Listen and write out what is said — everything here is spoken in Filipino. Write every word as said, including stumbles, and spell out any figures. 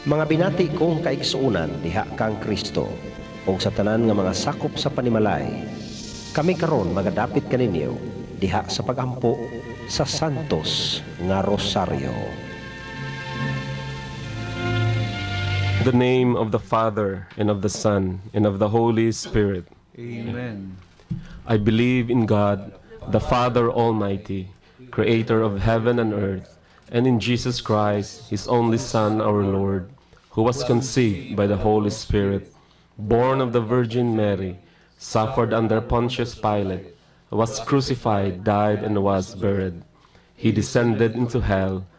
Mga binati kong kaigsuunan diha kang Kristo o sa tanan nga mga sakop sa panimalay. Kami karon magadapit kaninyo diha sa pagampo sa Santos nga Rosaryo. In the name of the Father, and of the Son, and of the Holy Spirit. Amen. I believe in God, the Father Almighty, creator of heaven and earth, and in Jesus Christ, his only Son, our Lord, who was conceived by the Holy Spirit, born of the Virgin Mary, suffered under Pontius Pilate, was crucified, died, and was buried. He descended into hell.